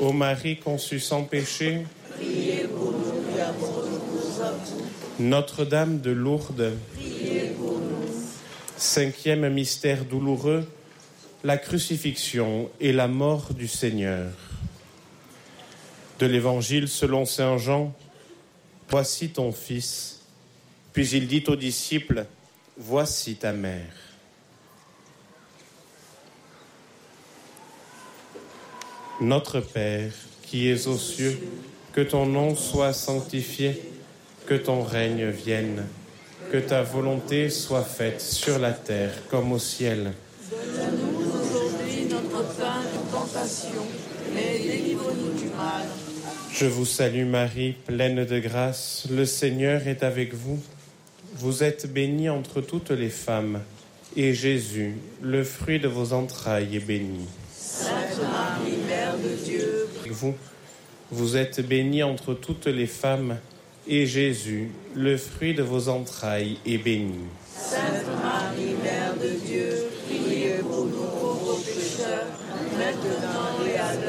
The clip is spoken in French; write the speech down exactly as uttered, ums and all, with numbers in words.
Ô Marie conçue sans péché, priez pour nous pécheurs. Notre-Dame de Lourdes, Priez pour nous. Cinquième mystère douloureux, la crucifixion et la mort du Seigneur. De l'Évangile selon saint Jean, voici ton fils. Puis il dit aux disciples, voici ta mère. Notre Père, qui es aux cieux, que ton nom soit sanctifié, que ton règne vienne, que ta volonté soit faite sur la terre comme au ciel. Donne-nous aujourd'hui notre pain de tentation, et délivre-nous du mal. Je vous salue Marie, pleine de grâce, le Seigneur est avec vous. Vous êtes bénie entre toutes les femmes, et Jésus, le fruit de vos entrailles, est béni. Sainte Marie, Mère de Dieu, Vous, vous êtes bénie entre toutes les femmes, et Jésus, le fruit de vos entrailles, est béni. Sainte Marie, Mère de Dieu,